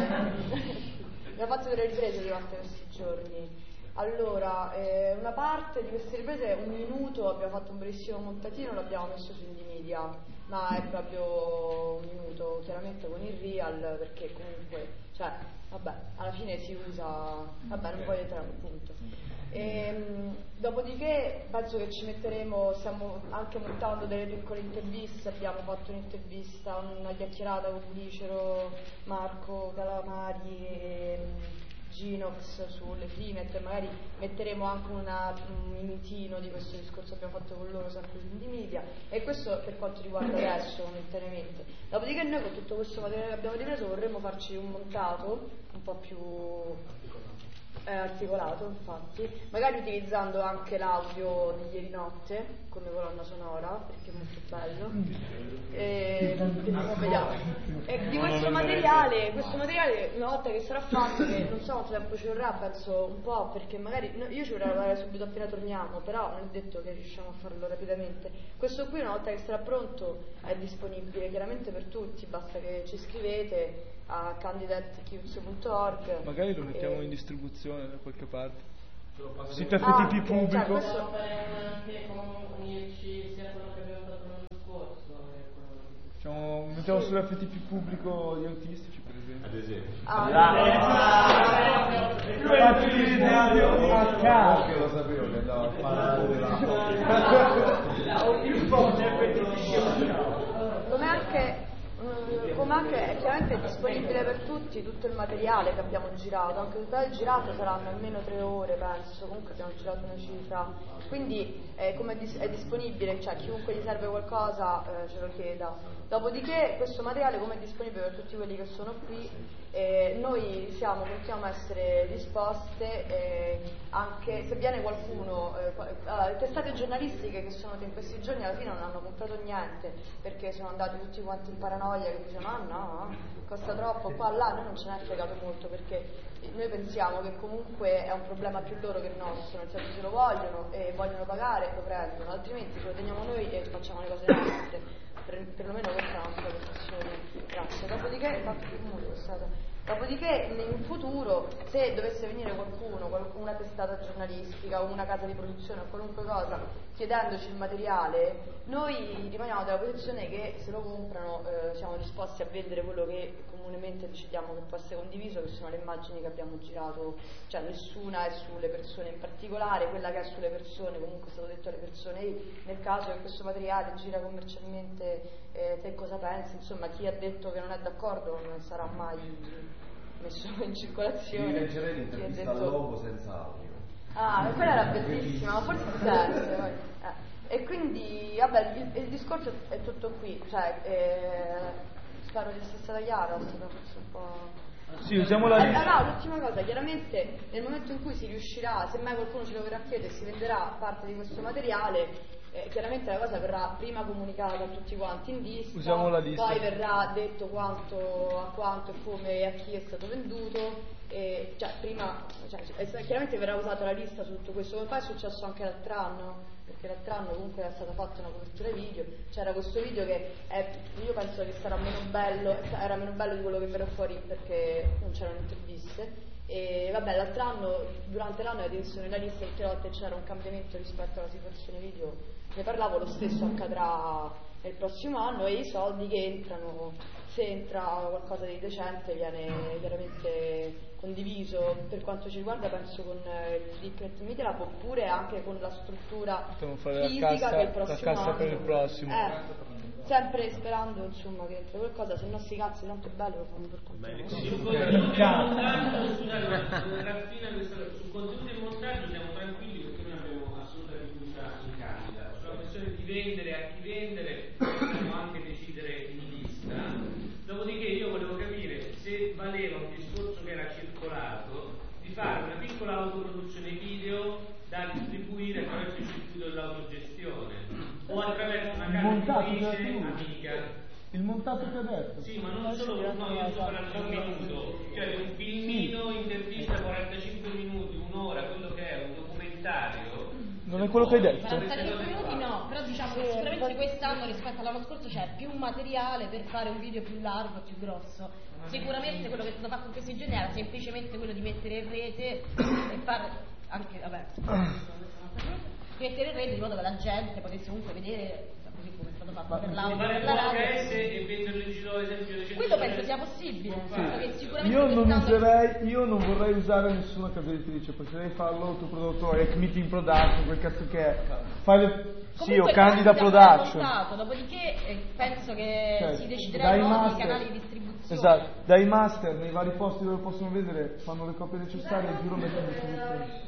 riprese durante questi giorni. Allora, una parte di queste riprese, un minuto, abbiamo fatto un bellissimo montatino, l'abbiamo messo su Indie Media, ma è proprio un minuto, chiaramente con il real, perché comunque, cioè, vabbè, alla fine si usa, vabbè, non voglio entrare nel punto. Dopodiché penso che ci metteremo, stiamo anche montando delle piccole interviste, abbiamo fatto un'intervista, una chiacchierata con Licero, Marco Calamari e Ginox sulle Freenet, magari metteremo anche un minutino di questo discorso che abbiamo fatto con loro sempre su Indie Media, e questo per quanto riguarda adesso momentaneamente. Dopodiché noi con tutto questo materiale che abbiamo ripreso vorremmo farci un montato un po' più articolato, infatti, magari utilizzando anche l'audio di ieri notte come colonna sonora, perché è molto bello, vediamo. E di questo materiale una volta che sarà fatto, che non so quanto tempo ci vorrà, penso un po', perché magari io ci vorrei lavorare subito appena torniamo, però non è detto che riusciamo a farlo rapidamente. Questo qui una volta che sarà pronto è disponibile chiaramente per tutti, basta che ci scrivete a candidate.org. Magari lo mettiamo in distribuzione da qualche parte. Sito FTP okay, pubblico. Cioè, questo... anche con un IEC sia quello che abbiamo fatto l'anno scorso. Mettiamo sull'FTP pubblico gli autistici, per esempio. Ad esempio. Lo sapevo che andava a parlare come anche Come anche chiaramente è disponibile per tutti tutto il materiale che abbiamo girato, anche tutto il girato saranno almeno 3 ore penso, comunque abbiamo girato una cifra, quindi come è disponibile, cioè chiunque gli serve qualcosa ce lo chieda. Dopodiché questo materiale come è disponibile per tutti quelli che sono qui, noi continuiamo a essere disposte, anche se viene qualcuno, le testate giornalistiche che sono in questi giorni alla fine non hanno comprato niente perché sono andati tutti quanti in paranoia che dicevano no, costa troppo, qua là, noi non ce n'è fregato molto perché noi pensiamo che comunque è un problema più loro che nostro, nel senso se lo vogliono e vogliono pagare lo prendono, altrimenti ce lo teniamo noi e facciamo le cose nostre. Perlomeno questa è la nostra posizione. Grazie. Dopodiché in futuro se dovesse venire qualcuno, una testata giornalistica o una casa di produzione o qualunque cosa chiedendoci il materiale, noi rimaniamo dalla posizione che se lo comprano siamo disposti a vendere quello che comunemente decidiamo che può essere condiviso, che sono le immagini che abbiamo girato, cioè nessuna è sulle persone in particolare, quella che è sulle persone comunque è stato detto alle persone nel caso che questo materiale gira commercialmente te cosa pensi, insomma chi ha detto che non è d'accordo non sarà mai messo in circolazione. Io leggerei l'intervista al Lobo senza audio. Quella era bellissima, ma forse si sente. E quindi vabbè il discorso è tutto qui, cioè spero di essere stata chiara, è stata forse un po'. Sì, usiamo la lista. L'ultima cosa, chiaramente nel momento in cui si riuscirà, se mai qualcuno ce lo verrà a chiedere, si venderà parte di questo materiale, chiaramente la cosa verrà prima comunicata a tutti quanti in lista, poi verrà detto a quanto e come e a chi è stato venduto, chiaramente verrà usata la lista su tutto questo, come poi è successo anche l'altro anno, perché l'altro anno comunque era stata fatta una copertura video, c'era questo video che io penso che era meno bello di quello che verrà fuori perché non c'erano interviste. E vabbè, l'altro anno, durante l'anno era messo nella lista tutte le volte c'era un cambiamento rispetto alla situazione video, ne parlavo, lo stesso accadrà nel prossimo anno e i soldi che entrano, se entra qualcosa di decente viene chiaramente condiviso, per quanto ci riguarda penso con il Click Media Lab oppure anche con la struttura fisica che il prossimo anno per il prossimo. Sempre sperando insomma che entri qualcosa, se no sti cazzi tanto è bello lo fanno per conto. Sul contenuto e montaggio siamo tranquilli perché noi abbiamo assoluta fiducia in Candida. Sulla questione di vendere a chi vendere possiamo anche decidere in lista. Dopodiché io volevo capire se valeva un discorso che era circolato di fare una piccola autoproduzione video da distribuire attraverso il circuito dell'autogestione o attraverso una casa editrice amica. Il montato che ha detto. Sì, ma non solo io sto parlando di un minuto, cioè un filmino, intervista 45 minuti, un'ora, quello che è un documentario. Non è quello che hai detto. 45 minuti no, però diciamo che sicuramente quest'anno rispetto all'anno scorso c'è più materiale per fare un video più largo, più grosso. Sicuramente quello che è stato fatto in questi giorni era semplicemente quello di mettere in rete e fare anche, mettere in rete di modo che la gente potesse comunque vedere così come è stato fatto per l'audio per la radio e venderlo in giro ad esempio quello penso sia possibile, che sicuramente io non vorrei usare nessuna casa editrice, preferirei farlo autoprodotto, meeting production, quel cazzo che è o Candida Production. Dopodiché penso che si decideranno i canali di distribuzione. Esatto, dai master nei vari posti dove possono vedere, fanno le copie necessarie e il giro mettono in distribuzione.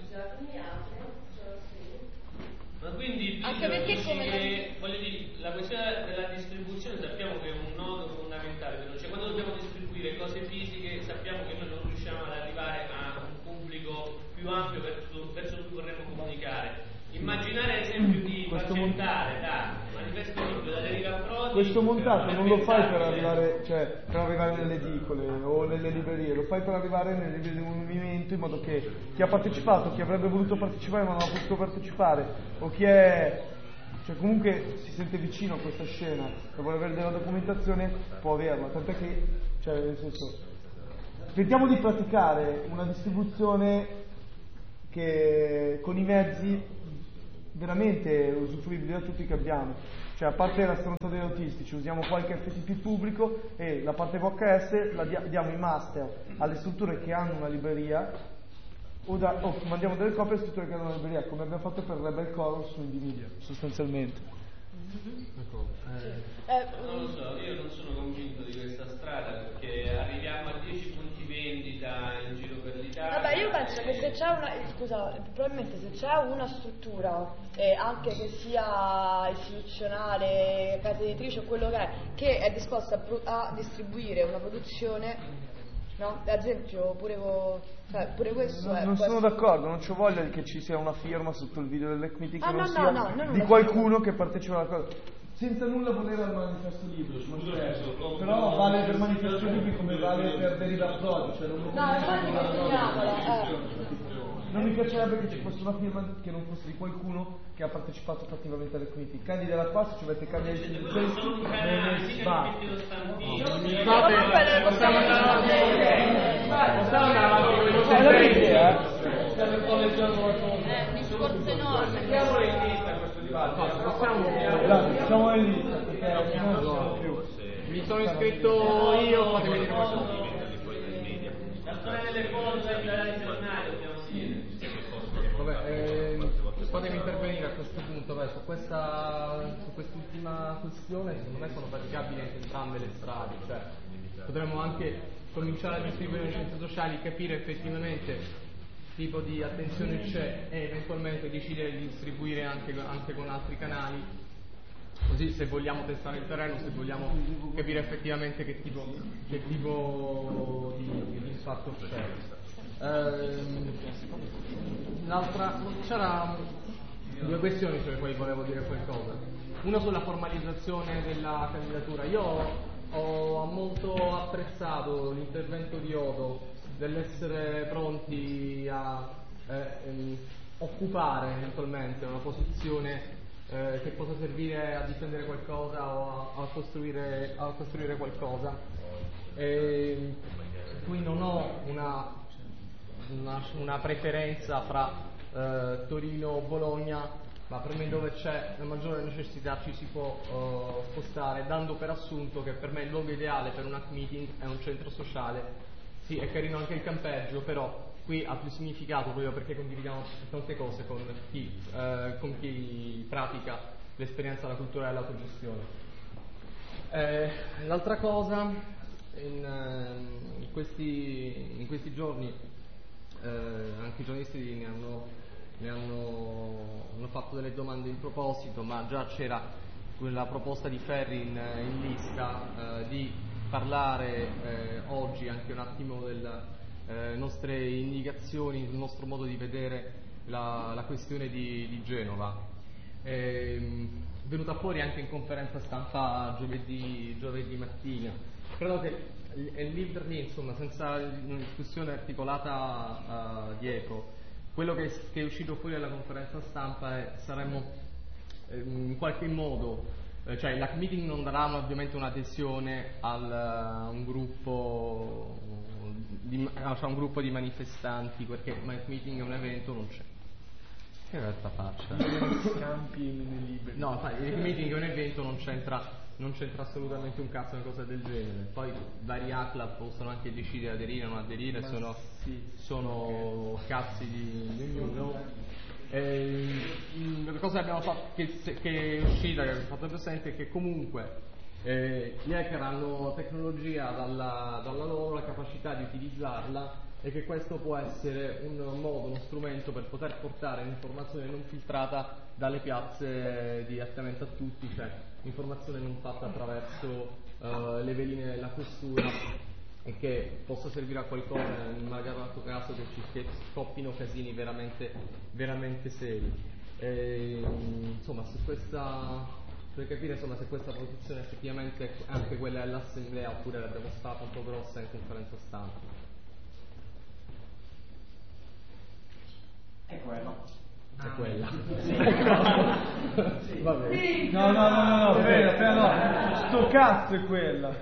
Ma quindi anche perché voglio dire, la questione della distribuzione sappiamo che è un nodo fondamentale per noi, cioè quando dobbiamo distribuire cose fisiche sappiamo che noi non riusciamo ad arrivare a un pubblico più ampio verso cui vorremmo comunicare. Immaginare ad esempio di facilitare da manifesto libero, da Erika Prodi. Questo montato non lo fai per arrivare nelle edicole o nelle librerie, lo fai per arrivare nelle librerie di movimento, in modo che chi ha partecipato, chi avrebbe voluto partecipare ma non ha potuto partecipare, o chi è comunque si sente vicino a questa scena e vuole avere della documentazione, può averla, tant'è che nel senso tentiamo di praticare una distribuzione che con i mezzi veramente usufruibili da tutti che abbiamo, cioè a parte la stronzata degli autistici usiamo qualche FTP pubblico e la parte VHS la diamo in master alle strutture che hanno una libreria o mandiamo delle copie alle strutture che hanno una libreria, come abbiamo fatto per Rebel Color su Indie Media sostanzialmente. Non lo so, io non sono convinto di questa strada perché arriviamo a 10 punti vendita in giro per l'Italia. Vabbè, io penso che se c'è una, scusa, probabilmente se c'è una struttura, anche che sia istituzionale, casa editrice o quello che è disposta a distribuire una produzione, no? Ad esempio pure questo non sono d'accordo, non c'ho voglia che ci sia una firma sotto il video dell'Hackmeeting che no, non sia non di qualcuno che partecipa alla cosa. Senza nulla volere al manifesto libero, però vale per manifesto libero come vale per Deriva Prodi, cioè non mi piacerebbe che ci fosse una firma che non fosse di qualcuno che ha partecipato fattivamente alle committee. Candida la qua, se ci avete candidati di questo, non ne va. Possiamo andare avanti con un discorso enorme. Siamo in lista perché non sono più. Mi sono iscritto io, fatemi dire qualcosa. La storia delle cose dai giornali, dobbiamo dire. Fatemi intervenire a questo punto, su quest'ultima questione. Secondo me sono praticabili entrambe le strade, cioè potremmo anche cominciare a distribuire nei centri sociali, capire effettivamente tipo di attenzione c'è e eventualmente decidere di distribuire anche con altri canali, così se vogliamo testare il terreno, se vogliamo capire effettivamente che tipo di impatto c'è. C'era due questioni sulle quali volevo dire qualcosa. Una sulla formalizzazione della candidatura. Io ho molto apprezzato l'intervento di Odo dell'essere pronti a occupare eventualmente una posizione che possa servire a difendere qualcosa o a costruire qualcosa. Qui non ho una preferenza fra Torino o Bologna, ma per me dove c'è la maggiore necessità ci si può spostare, dando per assunto che per me il luogo ideale per un Hackmeeting è un centro sociale. Sì, è carino anche il campeggio, però qui ha più significato proprio perché condividiamo tante cose con chi pratica l'esperienza della cultura dell'autogestione. L'altra cosa, in questi giorni anche i giornalisti ne hanno fatto delle domande in proposito, ma già c'era quella proposta di Ferri in lista di parlare oggi anche un attimo delle nostre indicazioni, il nostro modo di vedere la questione di Genova. È venuta fuori anche in conferenza stampa giovedì mattina. Credo che lì per lì, insomma, senza una discussione articolata dietro, quello che è uscito fuori dalla conferenza stampa è saremmo in qualche modo, cioè l'Hackmeeting non darà ovviamente un'adesione a un gruppo di manifestanti, perché l'Hackmeeting è un evento, non c'è. Che in realtà faccia? No, il Hackmeeting è un evento, non c'entra assolutamente un cazzo, una cosa del genere. Poi vari club possono anche decidere aderire o non aderire, sono cazzi di ognuno. La cosa che abbiamo fatto, che è uscita, che abbiamo fatto presente, è che comunque gli hacker hanno tecnologia dalla loro, la capacità di utilizzarla, e che questo può essere un modo, uno strumento per poter portare l'informazione non filtrata dalle piazze direttamente a tutti, cioè informazione non fatta attraverso le veline della questura, e che possa servire a qualcosa in maggior caso che scoppino casini veramente seri. Insomma, per capire se questa posizione effettivamente è anche quella dell'assemblea oppure l'abbiamo stata un po' grossa in conferenza stampa. È quella. È quella. Va bene. No, aspetta, no. Sto cazzo è quella.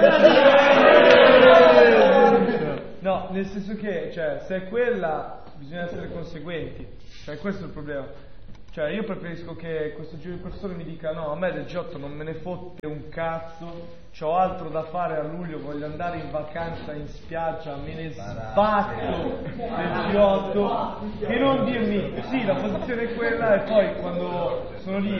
No, nel senso che, cioè, se è quella bisogna essere conseguenti. Cioè, questo è il problema. Cioè, io preferisco che questo giro di persone mi dica: no, a me del G8 non me ne fotte un cazzo, c'ho altro da fare a luglio, voglio andare in vacanza in spiaggia, me ne sbatto del G8, che non dirmi sì, la posizione è quella, e poi quando sono lì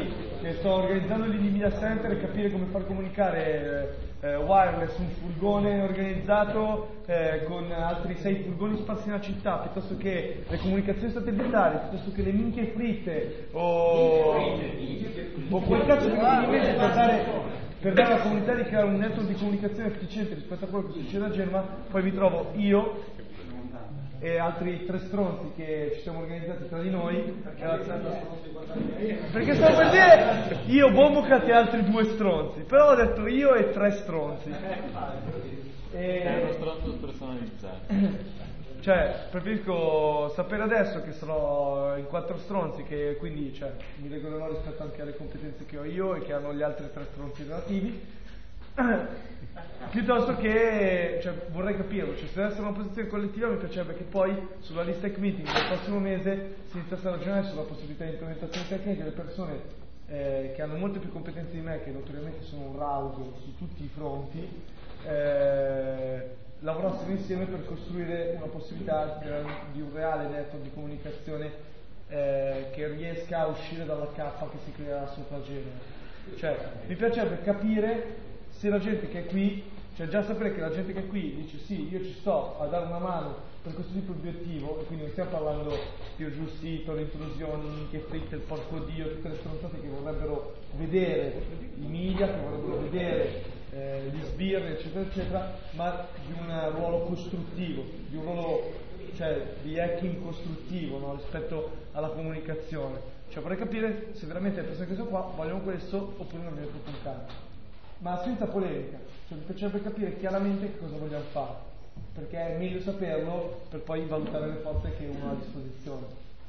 che sto organizzando lì di Media Center e capire come far comunicare wireless un furgone organizzato con altri 6 furgoni sparsi nella città, piuttosto che le comunicazioni satellitari, piuttosto che le minchie fritte o quel cazzo che mi viene per dare alla comunità di creare un network di comunicazione efficiente rispetto a quello che succede a Genova. Poi mi trovo io e altri 3 stronzi che ci siamo organizzati tra di noi, perché stavo per dire io, Bombocat e altri 2 stronzi, però ho detto io e 3 stronzi. È uno stronzo personalizzato. Cioè, preferisco sapere adesso che sarò in 4 stronzi, che quindi mi regolerò rispetto anche alle competenze che ho io e che hanno gli altri 3 stronzi relativi. Piuttosto che vorrei capirlo, se deve essere una posizione collettiva mi piacerebbe che poi sulla lista tech meeting del prossimo mese si iniziasse a ragionare sulla possibilità di implementazione tecnica delle persone che hanno molte più competenze di me, che notoriamente sono un raudo su tutti i fronti, lavorassero insieme per costruire una possibilità di un reale network di comunicazione che riesca a uscire dalla cappa che si creerà sopra Genova. Mi piacerebbe capire se la gente che è qui, già sapere che la gente che è qui dice sì, io ci sto a dare una mano per questo tipo di obiettivo, e quindi non stiamo parlando di giù sito, le intrusioni, che fritte, il porco dio, tutte le stronzate che vorrebbero vedere i media, che vorrebbero vedere gli sbirri, eccetera, eccetera, ma di un ruolo costruttivo, di un ruolo di hacking costruttivo, no? Rispetto alla comunicazione. Vorrei capire se veramente le persone che sono qua vogliono questo oppure non viene proprio un cazzo. Ma senza polemica, mi piacerebbe capire chiaramente che cosa vogliamo fare, perché è meglio saperlo per poi valutare le forze che uno ha a disposizione.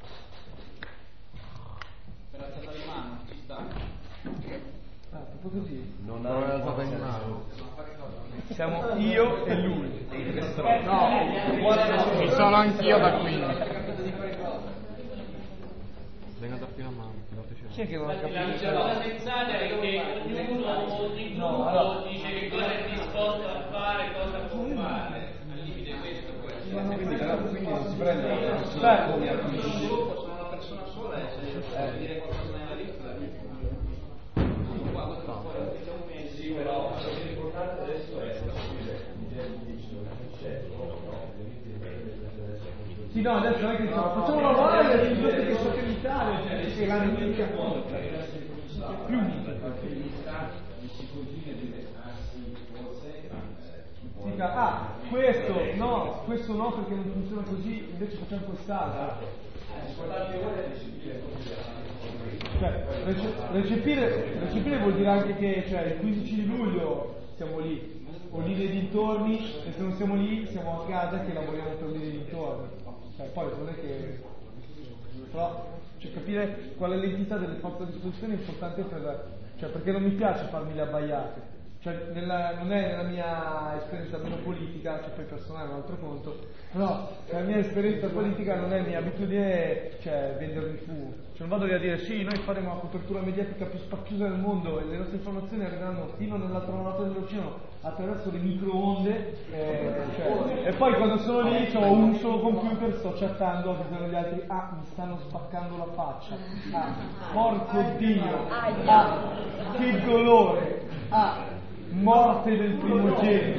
Per alzata di mano, ci sta. Proprio così. Non ha alzata di mano. Siamo io e lui. No, ci sono anch'io da qui. Venga da più a mano. Chi è che non ha capito? La cosa sensata è che ognuno di gruppo dice che cosa è disposto a fare, cosa può fare. Al limite questo può essere. Quindi non si prende sono un gruppo, sono una persona sola e dire qualcosa nella lista. Sì, però la cosa importante adesso è sì, no, adesso non è che facciamo una live di tutte che satellitare, che la nemica conta. Più questo no perché non funziona così, invece facciamo quest'altro. Recepire vuol dire anche che il 15 di luglio siamo lì, o lì nei dintorni, e se non siamo lì siamo a casa che lavoriamo per lì nei dintorni. Poi non è che però capire qual è l'entità delle forze a disposizione è importante perché non mi piace farmi le abbaiate, non è nella mia esperienza meno politica, poi personale è un altro conto, però la mia esperienza politica non è mia abitudine vendere il fumo, non vado lì a dire sì, noi faremo la copertura mediatica più spacchiosa del mondo e le nostre informazioni arriveranno fino nell'altro lato dell'oceano attraverso le microonde e poi quando sono lì ho un solo computer, sto chattando, avvisando gli altri, mi stanno spaccando la faccia, porco Dio, che dolore, morte del primogenito.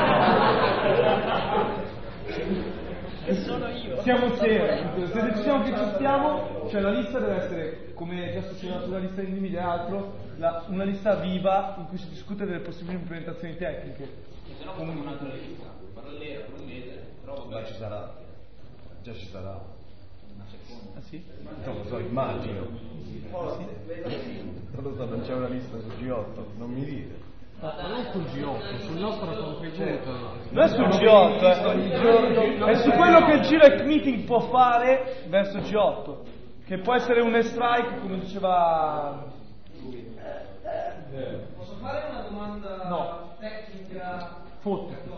E sono io. Siamo seri, se decidiamo che ci stiamo, la lista deve essere, come già succedeva sulla lista di media e altro, una lista viva in cui si discute delle possibili implementazioni tecniche. Se no facciamo un'altra lista, parallela per un mese, però ma ci sarà. Già ci sarà. Una seconda. Sì? Non lo so, immagino. Non lo so, non c'è una lista su G8, non mi dite. Ma non sul G8, sul nostro contributo. Non è sul G8, è su quello che il G-Rec Meeting può fare verso G8, che può essere un strike, come diceva. Posso fare una domanda tecnica? Fottiti.